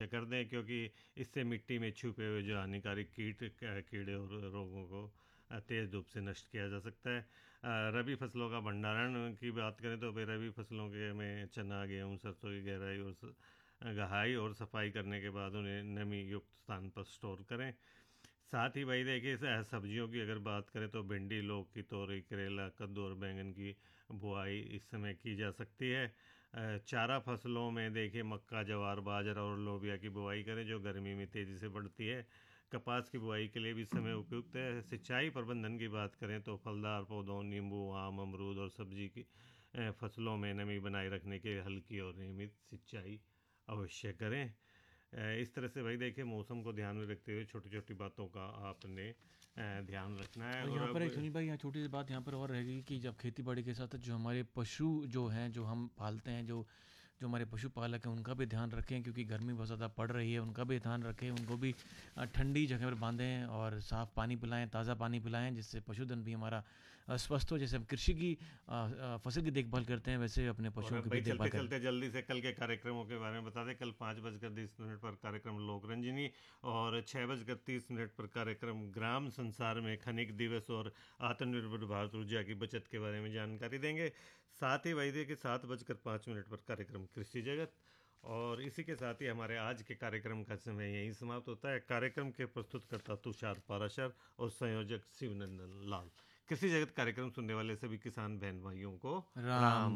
कर दें, क्योंकि इससे मिट्टी में छुपे हुए जो हानिकारक कीड़े और रोगों को तेज़ धूप से नष्ट किया जा सकता है। रबी फसलों का भंडारण की बात करें तो भाई रबी फसलों के में चना, गेहूँ, सरसों की गहाई और सफाई करने के बाद उन्हें नमी युक्त स्थान पर स्टोर करें। साथ ही भाई देखिए सब्जियों की अगर बात करें तो भिंडी, लौकी, तोरई, करेला, कद्दू और बैंगन की बुआई इस समय की जा सकती है। चारा फसलों में देखिए मक्का, ज्वार, बाजरा और लोबिया की बुआई करें जो गर्मी में तेज़ी से बढ़ती है। कपास की बुआई के लिए भी समय उपयुक्त है। सिंचाई प्रबंधन की बात करें तो फलदार पौधों, नींबू, आम, अमरूद और सब्जी की फसलों में नमी बनाए रखने के लिए हल्की और नियमित सिंचाई अवश्य करें। इस तरह से भाई देखिए मौसम को ध्यान में रखते हुए छोटी छोटी बातों का आपने ध्यान रखना है। और और यहाँ पर अब एक सुनील भाई, यहाँ छोटी सी बात यहाँ पर और रहेगी कि जब खेती बाड़ी के साथ जो हमारे पशु जो हैं, जो हम पालते हैं, जो जो हमारे पशुपालक हैं, उनका भी ध्यान रखें, क्योंकि गर्मी बहुत ज़्यादा पड़ रही है। उनका भी ध्यान रखें, उनको भी ठंडी जगह पर बांधें और साफ़ पानी पिलाएं, ताज़ा पानी पिलाएं, जिससे पशुधन भी हमारा स्वस्थ हो। जैसे हम कृषि की फसल की देखभाल करते हैं, वैसे अपने और पशुओं अब की भी भाई देखभाल चलते करें। चलते जल्दी से कल के कार्यक्रमों के बारे में बता दें। कल 5:10 पर कार्यक्रम लोक रंजनी और 6:30 पर कार्यक्रम ग्राम संसार में खनिक दिवस और आत्मनिर्भर भारत ऊर्जा की बचत के बारे में जानकारी देंगे। साथ ही वही देखिए 7:05 पर कार्यक्रम कृषि जगत। और इसी के साथ ही हमारे आज के कार्यक्रम का समय यहीं समाप्त होता है। कार्यक्रम के प्रस्तुतकर्ता तुषार पाराशर और संयोजक शिवनंदन लाल। कृषि जगत कार्यक्रम सुनने वाले सभी किसान बहन भाइयों को राम राम